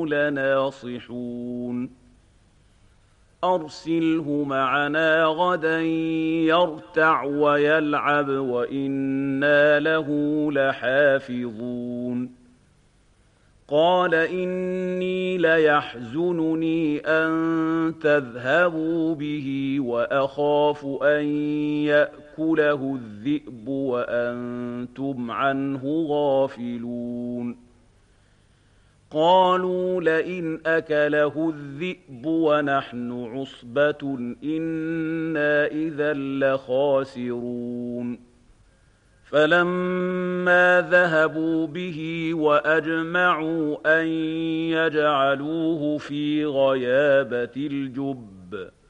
لناصحون أرسله معنا غدا يرتع ويلعب وإنا له لحافظون قال إني ليحزنني أن تذهبوا به وأخاف أن يأكله الذئب وأنتم عنه غافلون قالوا لئن أكله الذئب ونحن عصبة إنا إذا لخاسرون فلما ذهبوا به وأجمعوا أن يجعلوه في غيابة الجب